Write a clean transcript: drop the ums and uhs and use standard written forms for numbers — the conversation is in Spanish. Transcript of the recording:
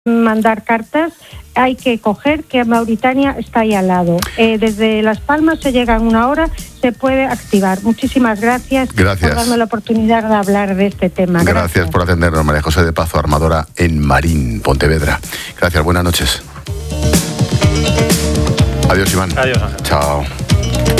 mandar cartas, hay que coger que Mauritania está ahí al lado. Desde Las Palmas se llega en 1 hora, se puede activar. Muchísimas gracias por darme la oportunidad de hablar de este tema. Gracias por atendernos, María José de Pazo, armadora en Marín, Pontevedra. Gracias, buenas noches. Adiós, Iván. Adiós, Ángel. Chao.